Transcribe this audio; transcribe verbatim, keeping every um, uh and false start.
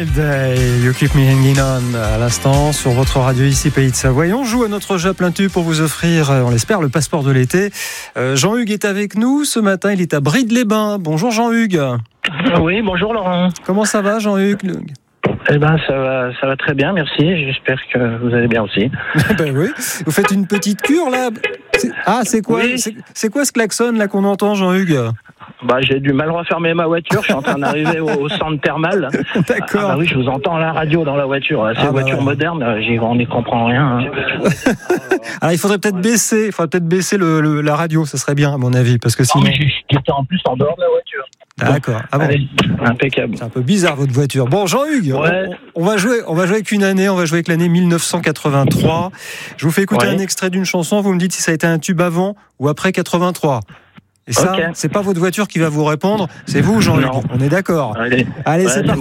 Wild et You Keep Me Hanging On à l'instant sur votre radio ici Pays de Savoie. On joue à notre jeu à plein tube pour vous offrir, on l'espère, le passeport de l'été. Euh, Jean-Hugues est avec nous ce matin, il est à Brides-les-Bains. Bonjour Jean-Hugues. Oui, bonjour Laurent. Comment ça va Jean-Hugues? Eh ben ça va, ça va très bien, merci. J'espère que vous allez bien aussi. Ben oui. Vous faites une petite cure là. C'est... Ah, c'est quoi oui. c'est... c'est quoi ce klaxon là qu'on entend, Jean-Hugues? Bah, j'ai du mal refermer ma voiture. Je suis en train d'arriver au, au centre thermal. D'accord. Ah, bah oui, je vous entends à la radio dans la voiture. C'est ah, une bah voiture ouais. moderne. J'y, on n'y comprend rien. Hein. Alors il faudrait peut-être baisser, il faudrait peut-être baisser le, le, la radio. Ça serait bien à mon avis, parce que sinon. Non, mais j'étais en plus en dehors de la voiture. D'accord. Ah bon. Allez, impeccable. C'est un peu bizarre votre voiture. Bon, Jean-Hugues, ouais. on, on va jouer, on va jouer avec une année. On va jouer avec l'année mille neuf cent quatre-vingt-trois. Je vous fais écouter ouais. un extrait d'une chanson. Vous me dites si ça a été un tube avant ou après quatre-vingt-trois. Et ça, okay. c'est pas votre voiture qui va vous répondre, c'est vous, Jean-Hugues. On est d'accord. Allez, Allez ouais, c'est parti.